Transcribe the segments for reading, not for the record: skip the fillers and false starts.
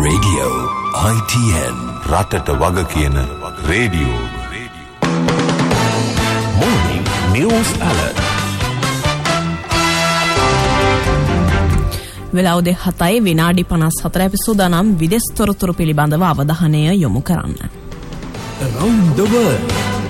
Radio ITN රටට වග කියන රේඩියෝ. Morning News Alert. වෙලාව 7:00 විනාඩි 54 එපිසෝඩනම් විදේශ තොරතුරු පිළිබඳව අවධානය යොමු කරන්න. Around the world.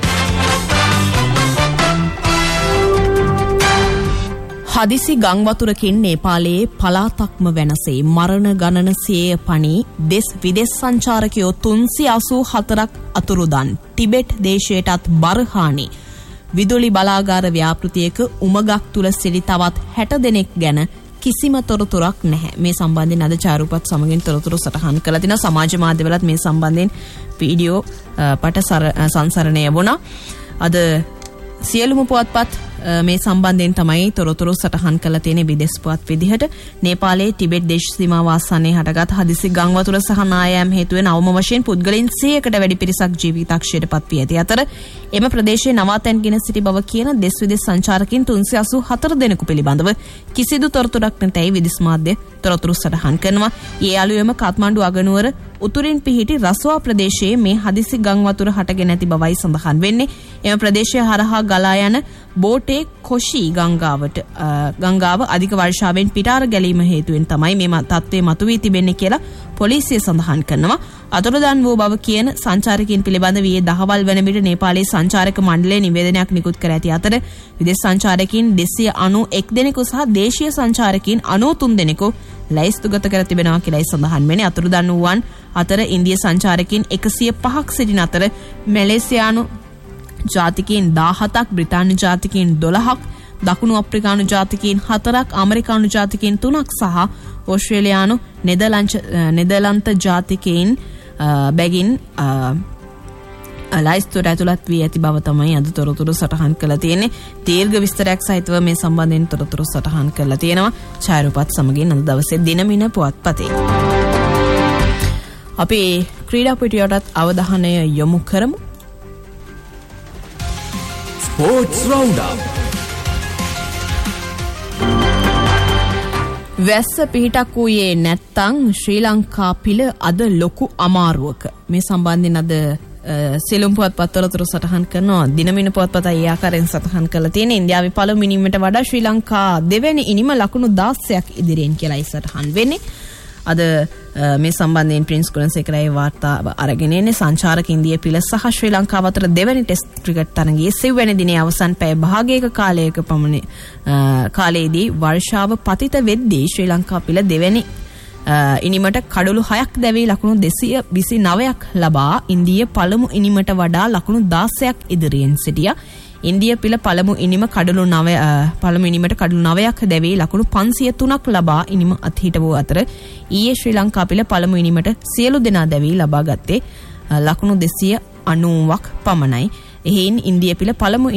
හදිසි ගං වතුරකින් නේපාලයේ පලාතක්ම වෙනසේ මරණ ගණන 100 පණි විදේශ සංචාරකයෝ 384ක් අතුරුදන්. ටිබෙට් දේශයටත් බරහානි. විදුලි බලාගාර ව්‍යාපෘතියක උමගක් තුල සිටි තවත් 60 දෙනෙක් ගැන කිසිම තොරතුරක් නැහැ. මේ සම්බන්ධයෙන් අද චාරුපත් සමගින් තොරතුරු සටහන් කළා. තිනා සමාජ මාධ්‍යවලත් මේ සම්බන්ධයෙන් වීඩියෝ පට සංසරණය වුණා. අද සියලුම පුවත්පත් මේ සම්බන්ධයෙන් තමයි තොරතුරු සටහන් කළ තියෙන විදේශ පුවත් විදිහට. නේපාලයේ ටිබෙට් දේශ සීමාව ආසන්නයේ හටගත් හදිසි ගං වතුර සහ නායම් හේතුවෙන් අවම වශයෙන් පුද්ගලයන් 100කට වැඩි පිරිසක් ජීවිතක්ෂයට පත් වී ඇති අතර එම ප්‍රදේශයේ නවාතැන්ගෙන සිටි බව කියන දෙස් විදේශ සංචාරකින් 384 දෙනෙකු පිළිබඳව කිසිදු තොරතුරක් නැතයි විදේශ මාධ්‍ය තොරතුරු සටහන් කරනවා. ඒ අලුයම කාත්මණ්ඩු අගනුවර උතුරින් පිහිටි රස්වා ප්‍රදේශයේ මේ හදිසි ගං වතුර හටගෙන ඇති බවයි සඳහන් වෙන්නේ. එම ප්‍රදේශය හරහා ගලා යන බෝටේ කොෂි ගංගාව අධික වර්ෂාවෙන් පිටාර ගැලීම හේතුවෙන් තමයි මේ තත්ත්වය මතුවී තිබෙන්නේ කියලා පොලිසිය සඳහන් කරනවා. අතුරුදන් වූ බව කියන සංචාරකයන් පිළිබඳ ඊයේ දහවල් වන විට නේපාලයේ සංචාරක මණ්ඩලය නිවේදනයක් නිකුත් කර ඇති අතර විදේශ සංචාරකයන් 291 දෙනෙකු සහ දේශීය සංචාරකයන් 93 දෙනෙකු ලැයිස්තුගත කර තිබෙනවා කියලායි සඳහන් වෙන්නේ. අතුරුදන් වූවන් අතර ඉන්දිය සංචාරකයන් 105ක් සිටින අතර මැලේසියානු ජාතිකයන් 17ක්, බ්‍රිතාන්‍ය ජාතිකයන් 12ක්, දකුණු අප්‍රිකානු ජාතිකයන් 4ක්, ඇමරිකානු ජාතිකයන් 3ක් සහ ඕස්ට්‍රේලියානු නෙදර්ලන්ත ජාතිකයන් බැගින් ලයිස්තුවට ඇතුළත් වී ඇති බව තමයි අද තොරතුරු සටහන් කරලා තියෙන්නේ. දීර්ඝ විස්තරයක් සහිතව මේ සම්බන්ධයෙන් තොරතුරු සටහන් කරලා තියෙනවා ඡායරූපත් සමගින් අද දවසේ දිනමින පුවත්පතේ. අපි ක්‍රීඩා පිටියටත් අවධානය යොමු කරමු. Sports Roundup. වැස්ස පිහිටක් වූයේ නැත්තං ශ්‍රී ලංකා පිළ අද ලොකු අමාරුවක. මේ සම්බන්ධයෙන් අද සියලුම පුවත්පත් තොරතුරු සටහන් කරනවා. දිනමින පුවත්පත ඒ ආකාරයෙන් සටහන් කරලා තියෙන ඉන්දියාවේ පළමු ඉනිමට වඩා ශ්‍රී ලංකා දෙවැනි ඉනිම ලකුණු 16ක් ඉදිරියෙන් කියලායි සටහන් වෙන්නේ. අද මේ සම්බන්ධයෙන් ප්‍රින්ස් ගුණසේකරයි වාර්තා අරගෙන එන්නේ. සංචාරක ඉන්දිය පිළ සහ ශ්‍රී ලංකාව අතර දෙවැනි ටෙස්ට් ක්‍රිකට් තරගයේ 9 වෙනි දිනේ අවසන් පැය භාගයක කාලයක පමණ කාලයේදී වර්ෂාව පතිත වෙද්දී ශ්‍රී ලංකා පිළ දෙවැනි ඉනිමට කඩලු 6ක් දැවී ලකුණු 229ක් ලබා ඉන්දිය පළමු ඉනිමට වඩා ලකුණු 16ක් ඉදිරියෙන් සිටියා. ඉන්දිය පිළ පළමු ඉනිමට කඩලු 9ක් දැවී ලකුණු 503ක් ලබා ඉනිම අත්හිට වූ අතර ඊයේ ශ්‍රී ලංකා පිළ පළමු ඉනිමට සියලු දෙනා දැවී ලබා ගත්තේ ලකුණු 290ක් පමණයි. එහෙයින් ඉන්දිය පිළ පළමු